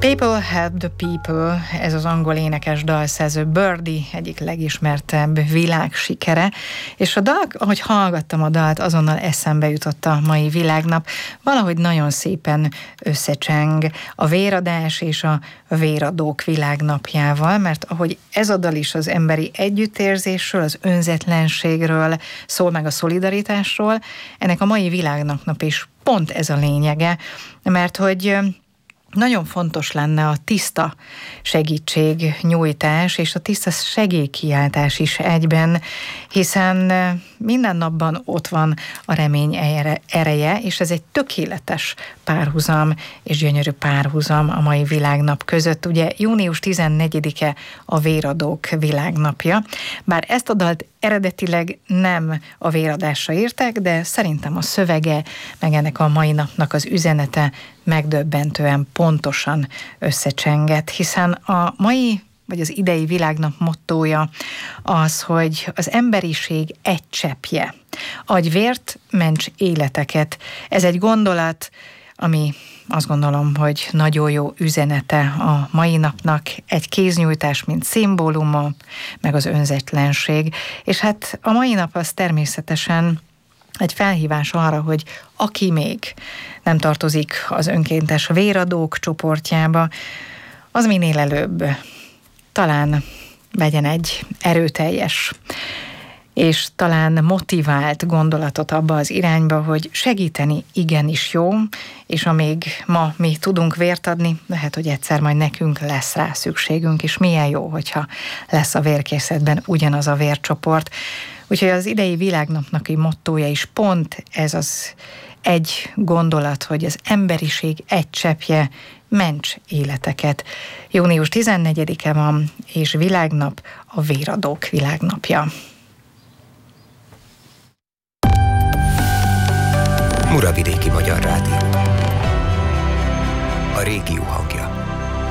People Help the People, ez az angol énekes dalszerző Birdie egyik legismertebb világsikere, és a dal, ahogy hallgattam a dalt, azonnal eszembe jutott a mai világnap, valahogy nagyon szépen összecseng a véradás és a véradók világnapjával, mert ahogy ez a dal is az emberi együttérzésről, az önzetlenségről szól, meg a szolidaritásról, ennek a mai világnapnak is pont ez a lényege, mert hogy nagyon fontos lenne a tiszta segítségnyújtás és a tiszta segélykiáltás is egyben, hiszen minden napban ott van a remény ereje, és ez egy tökéletes párhuzam és gyönyörű párhuzam a mai világnap között. Ugye június 14-e a véradók világnapja, bár ezt a dalt eredetileg nem a véradásra írták, de szerintem a szövege, meg ennek a mai napnak az üzenete megdöbbentően pontosan összecsengett, hiszen a mai vagy az idei világnap mottója az, hogy az emberiség egy cseppje. Adj vért, ments életeket. Ez egy gondolat, ami azt gondolom, hogy nagyon jó üzenete a mai napnak, egy kéznyújtás, mint szimbóluma, meg az önzetlenség. És hát a mai nap az természetesen egy felhívás arra, hogy aki még nem tartozik az önkéntes véradók csoportjába, az minél előbb talán vegyen egy erőteljes és talán motivált gondolatot abba az irányba, hogy segíteni igenis jó, és amíg ma mi tudunk vért adni, lehet, hogy egyszer majd nekünk lesz rá szükségünk, és milyen jó, hogyha lesz a vérkészletben ugyanaz a vércsoport. Úgyhogy az idei világnapnak egy mottója is pont ez az egy gondolat, hogy az emberiség egy cseppje, ments életeket. Június 14-e van, és világnap a véradók világnapja. Muravidéki Magyar Rádió. A régió hangja.